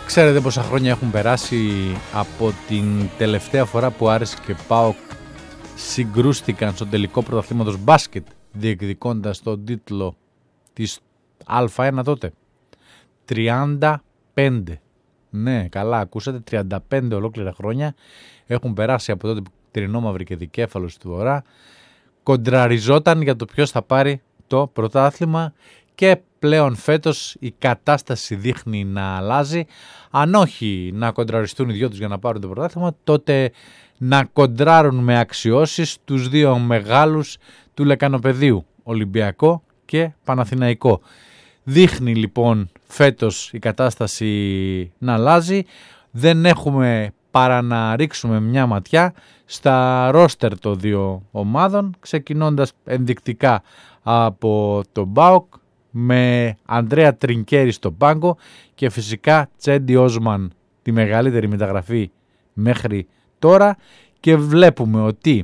Ξέρετε πόσα χρόνια έχουν περάσει από την τελευταία φορά που Άρης και ΠΑΟΚ συγκρούστηκαν στο τελικό πρωταθλήματος μπάσκετ, διεκδικώντας τον τίτλο της Α1 τότε? 35. Ναι, καλά ακούσατε, 35 ολόκληρα χρόνια έχουν περάσει από τότε που Τρινόμαυρη και Δικέφαλος του Βορρά κοντραριζόταν για το ποιος θα πάρει το πρωτάθλημα, και πλέον φέτος η κατάσταση δείχνει να αλλάζει. Αν όχι να κοντραριστούν οι δυο τους για να πάρουν το πρωτάθλημα, τότε να κοντράρουν με αξιώσεις τους δύο μεγάλους του Λεκανοπεδίου, Ολυμπιακό και Παναθηναϊκό. Δείχνει λοιπόν φέτος η κατάσταση να αλλάζει. Δεν έχουμε παρά να ρίξουμε μια ματιά στα ρόστερ των δύο ομάδων, ξεκινώντας ενδεικτικά από τον ΠΑΟΚ με Ανδρέα Τρινκέρι στο πάγκο και φυσικά Τσέντι Όσμαν, τη μεγαλύτερη μεταγραφή μέχρι τώρα, και βλέπουμε ότι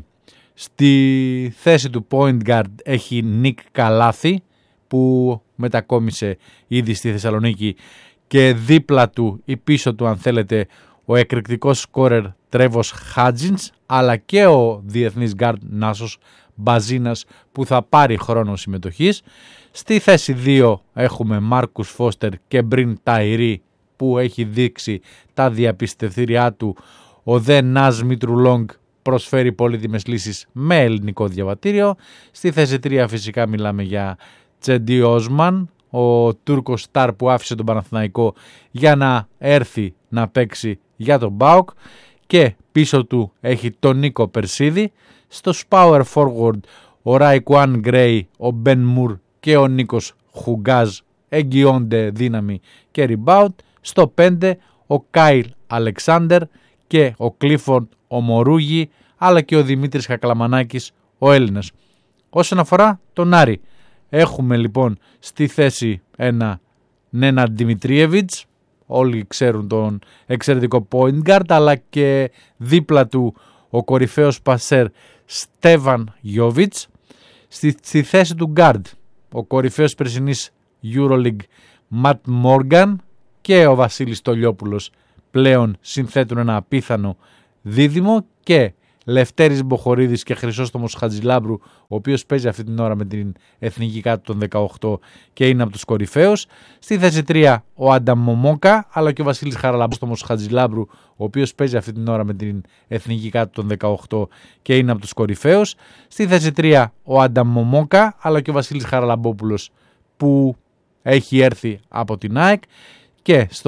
στη θέση του point guard έχει Νίκ Καλάθη που μετακόμισε ήδη στη Θεσσαλονίκη, και δίπλα του ή πίσω του αν θέλετε ο εκρηκτικός σκόρερ Τρέβος Χάτζινς, αλλά και ο διεθνής γκάρντ Νάσος Μπαζίνας που θα πάρει χρόνο συμμετοχής. Στη θέση 2 έχουμε Μάρκους Φώστερ και Μπριν Ταϊρή που έχει δείξει τα διαπιστευτήριά του. Ο δε Νάζ Μητρουλόγκ προσφέρει πολύτιμες λύσεις με ελληνικό διαβατήριο. Στη θέση 3 φυσικά μιλάμε για Τσέντι Όσμαν, ο Τούρκος στάρ που άφησε τον Παναθηναϊκό για να έρθει να παίξει για τον ΠΑΟΚ, και πίσω του έχει τον Νίκο Περσίδη. Στο power forward ο Ράικουάν Γκρέι, ο Μπεν Μουρ και ο Νίκος Χουγκάζ εγγυώνται δύναμη και rebound. Στο 5 ο Κάιλ Αλεξάνδερ και ο Κλίφορντ ο Μορούγι, αλλά και ο Δημήτρης Κακλαμανάκης ο Έλληνας. Όσον αφορά τον Άρη, έχουμε λοιπόν στη θέση ένα Νένα Δημητρίεβιτς, όλοι ξέρουν τον εξαιρετικό point guard, αλλά και δίπλα του ο κορυφαίος πασέρ Στέβαν Γιόβιτς. Στη θέση του guard ο κορυφαίος περσινής EuroLeague Ματ Μόργαν και ο Βασίλης Τολιόπουλος πλέον συνθέτουν ένα απίθανο δίδυμο, και Λευτέρης Μποχορίδης και Χρυσόστομος Χατζηλάμπρου, ο οποίος παίζει αυτή την ώρα με την εθνική κάτω των 18 και είναι από τους κορυφαίους. Στη θέση 3 ο Άνταμ Μομόκα, αλλά και ο Βασίλης Χαραλαμπόστομος Χατζηλάμπρου, ο οποίος παίζει αυτή την ώρα με την εθνική κάτω των 18 και είναι από τους κορυφαίους. Στη θέση 3 ο Άνταμ Μομόκα, αλλά και ο Βασίλης Χαραλαμπόπουλος που έχει έρθει από την ΑΕΚ, και στο